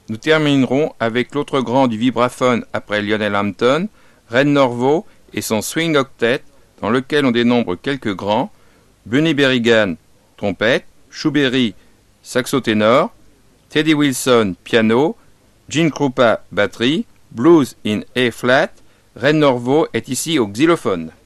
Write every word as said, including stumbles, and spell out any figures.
Nous terminerons avec l'autre grand du vibraphone après Lionel Hampton, Red Norvo et son Swing Octet, dans lequel on dénombre quelques grands, Bunny Berrigan, trompette, Chou Berry, saxo ténor, Teddy Wilson, piano, Gene Krupa, batterie, blues in A flat. Red Norvo est ici au xylophone.